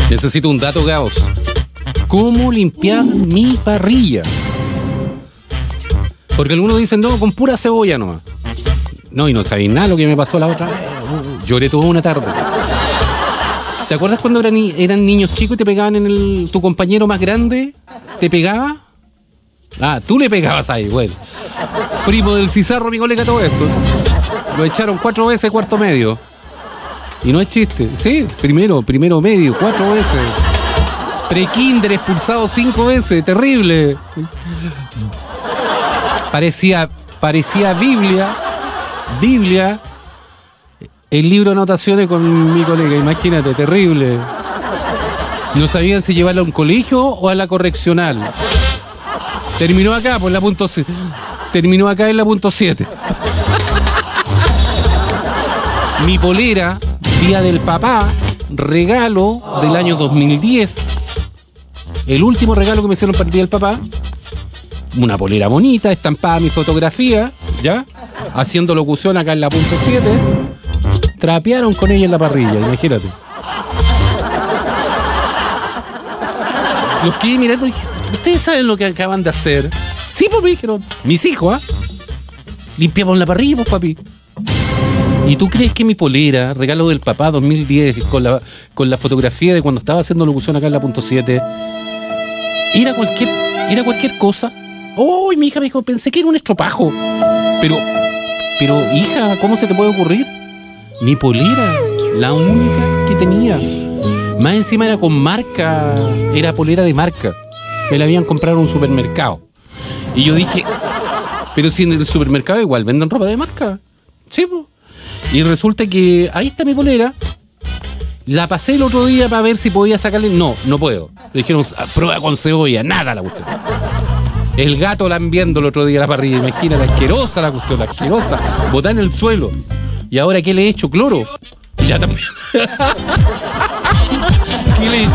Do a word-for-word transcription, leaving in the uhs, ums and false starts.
Necesito un dato, Gauss. ¿Cómo limpiar mi parrilla? Porque algunos dicen, no, con pura cebolla nomás. No, y no sabéis nada lo que me pasó la otra vez. Lloré toda una tarde. ¿Te acuerdas cuando eran, eran niños chicos y te pegaban en el... tu compañero más grande? ¿Te pegaba? Ah, tú le pegabas ahí, bueno. Primo del Cizarro, mi colega, todo esto. Lo echaron cuatro veces cuarto medio. Y no es chiste. Sí, primero, primero medio, cuatro veces. Pre-kinder expulsado cinco veces. Terrible. Parecía, parecía Biblia. Biblia. El libro de anotaciones con mi colega. Imagínate, terrible. No sabían si llevarlo a un colegio o a la correccional. Terminó acá, por la punto siete. Terminó acá en la punto siete. Mi polera, Día del Papá, regalo del año dos mil diez. El último regalo que me hicieron para el Día del Papá. Una polera bonita, estampada mi fotografía, ¿ya? Haciendo locución acá en la punto siete. Trapearon con ella en la parrilla, imagínate. Los que mirando y dije, ¿ustedes saben lo que acaban de hacer? Sí, pues me dijeron, mis hijos, ¿ah? ¿eh? Limpiamos la parrilla, pues, papi. ¿Y tú crees que mi polera, regalo del papá dos mil diez, con la, con la fotografía de cuando estaba haciendo locución acá en la punto siete, era cualquier, era cualquier cosa? ¡Oh! Y mi hija me dijo, pensé que era un estropajo. Pero, pero, hija, ¿cómo se te puede ocurrir? Mi polera, la única que tenía. Más encima era con marca, era polera de marca. Me la habían comprado en un supermercado. Y yo dije, pero si en el supermercado igual venden ropa de marca. Sí, pues. Y resulta que ahí está mi polera. La pasé el otro día para ver si podía sacarle. No, no puedo. Le dijeron, prueba con cebolla. Nada la cuestión. El gato lambiendo el otro día la parrilla. Imagínate, asquerosa la cuestión, asquerosa. Botar en el suelo. ¿Y ahora qué le he hecho? ¿Cloro? Ya también. ¿Qué le he hecho?